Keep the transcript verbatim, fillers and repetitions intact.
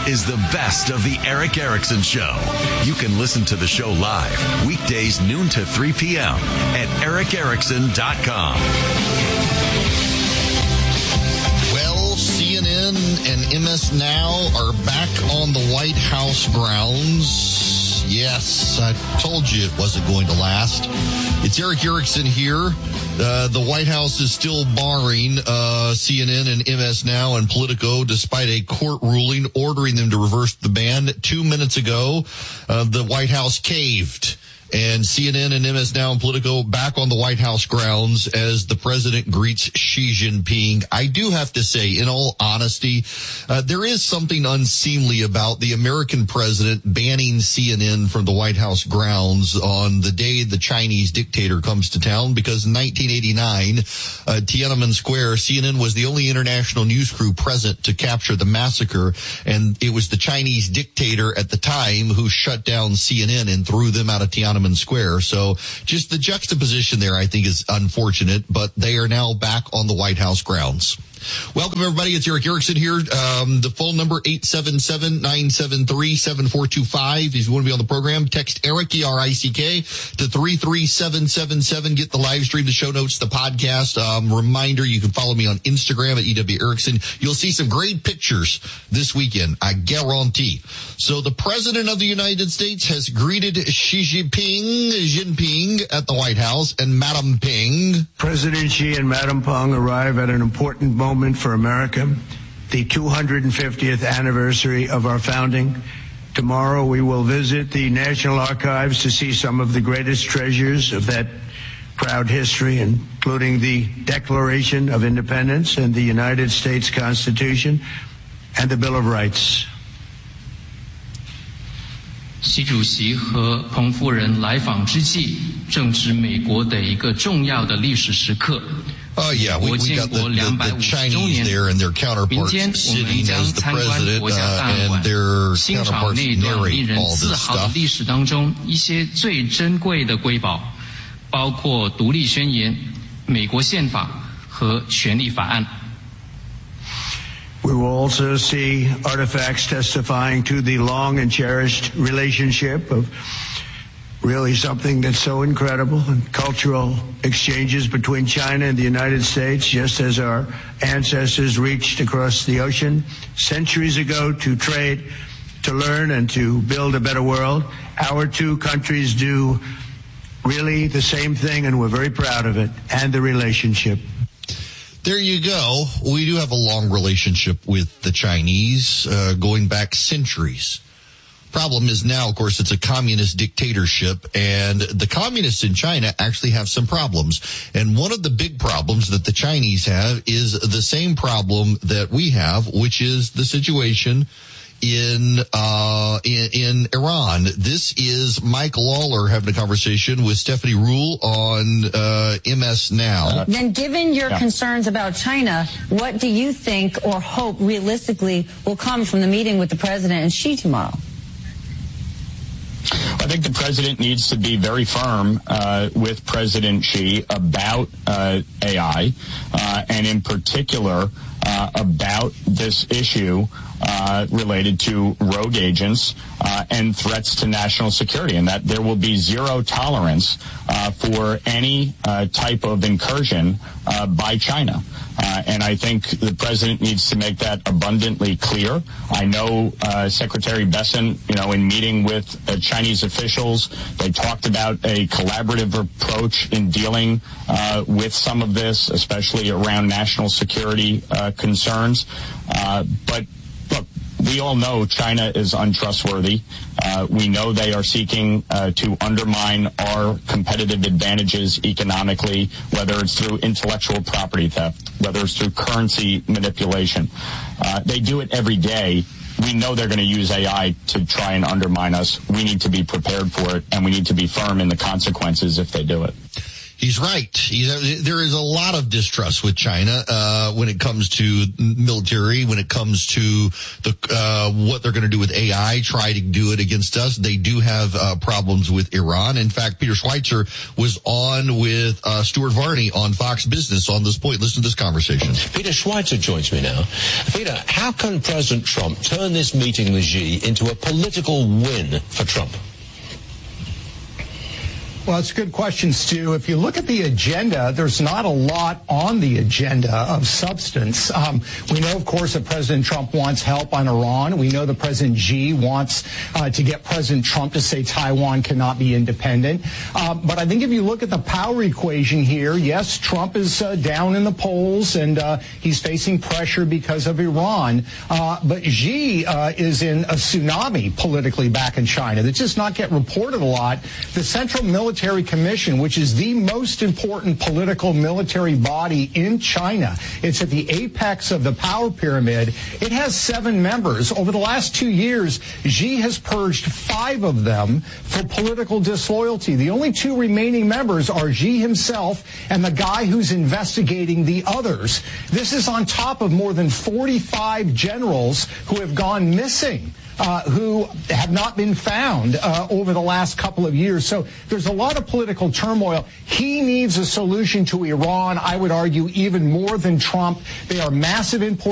is the best of the Eric Erickson Show. You can listen to the show live weekdays noon to three p.m. at eric erickson dot com. Well, C N N and M S Now are back on the White House grounds. Yes, I told you it wasn't going to last. It's Eric Erickson here. Uh, the White House is still barring uh, C N N and M S Now and Politico despite a court ruling ordering them to reverse the ban. Two minutes ago, uh, the White House caved. And C N N and M S Now and Politico back on the White House grounds as the president greets Xi Jinping. I do have to say, in all honesty, uh, there is something unseemly about the American president banning C N N from the White House grounds on the day the Chinese dictator comes to town, because in nineteen eighty-nine, uh, Tiananmen Square, C N N was the only international news crew present to capture the massacre, and it was the Chinese dictator at the time who shut down C N N and threw them out of Tiananmen Square. So just the juxtaposition there, I think, is unfortunate, but they are now back on the White House grounds. Welcome, everybody. It's Eric Erickson here. Um, the phone number, eight seven seven, nine seven three, seven four two five. If you want to be on the program, text Eric, E R I C K, to three three seven seven seven. Get the live stream, the show notes, the podcast. Um, reminder, you can follow me on Instagram at E W Erickson. You'll see some great pictures this weekend, I guarantee. So the President of the United States has greeted Xi Jinping, Jinping at the White House, and Madam Ping. President Xi and Madam Peng arrive at an important moment for America, the two hundred fiftieth anniversary of our founding. Tomorrow we will visit the National Archives to see some of the greatest treasures of that proud history, including the Declaration of Independence and the United States Constitution and the Bill of Rights. 习主席和彭夫人来访之际，正值美国的一个重要的历史时刻。 Oh, yeah, we, we got the, the, the Chinese there and their counterparts sitting as the president, uh, and their counterparts narrate all this stuff. 历史当中一些最珍贵的瑰宝，包括独立宣言、美国宪法和权利法案。 We will also see artifacts testifying to the long and cherished relationship of really something that's so incredible, and cultural exchanges between China and the United States, just as our ancestors reached across the ocean centuries ago to trade, to learn, and to build a better world. Our two countries do really the same thing, and we're very proud of it, and the relationship. There you go. We do have a long relationship with the Chinese, uh, going back centuries. Problem is now, of course, it's a communist dictatorship, and the communists in China actually have some problems. And one of the big problems that the Chinese have is the same problem that we have, which is the situation in uh in, in Iran. This is Mike Lawler having a conversation with Stephanie Ruhle on uh M S Now. Then, given your yeah. concerns about China, what do you think or hope realistically will come from the meeting with the president and Xi tomorrow? I think the president needs to be very firm uh, with President Xi about uh, A I, uh, and in particular uh, about this issue uh, related to rogue agents uh, and threats to national security, and that there will be zero tolerance uh, for any uh, type of incursion uh, by China. Uh, and I think the president needs to make that abundantly clear. I know uh, Secretary Bessent, you know, in meeting with uh, Chinese officials, they talked about a collaborative approach in dealing uh, with some of this, especially around national security uh, concerns. Uh, but look, we all know China is untrustworthy. Uh, we know they are seeking uh, to undermine our competitive advantages economically, whether it's through intellectual property theft, whether it's through currency manipulation. Uh, they do it every day. We know they're going to use A I to try and undermine us. We need to be prepared for it, and we need to be firm in the consequences if they do it. He's right. He's, there is a lot of distrust with China uh, when it comes to military, when it comes to the uh, what they're going to do with A I, try to do it against us. They do have uh, problems with Iran. In fact, Peter Schweizer was on with uh, Stuart Varney on Fox Business on this point. Listen to this conversation. Peter Schweizer joins me now. Peter, how can President Trump turn this meeting with Xi into a political win for Trump? Well, it's a good question, Stu. If you look at the agenda, there's not a lot on the agenda of substance. Um, we know, of course, that President Trump wants help on Iran. We know that President Xi wants uh, to get President Trump to say Taiwan cannot be independent. Um, but I think if you look at the power equation here, yes, Trump is uh, down in the polls, and uh, he's facing pressure because of Iran. Uh, but Xi uh, is in a tsunami politically back in China. That does not get reported a lot. The Central Military Military Commission, which is the most important political military body in China. It's at the apex of the power pyramid. It has seven members. Over the last two years, Xi has purged five of them for political disloyalty. The only two remaining members are Xi himself and the guy who's investigating the others. This is on top of more than forty-five generals who have gone missing. Uh, who have not been found uh, over the last couple of years. So there's a lot of political turmoil. He needs a solution to Iran, I would argue, even more than Trump. They are massive importers.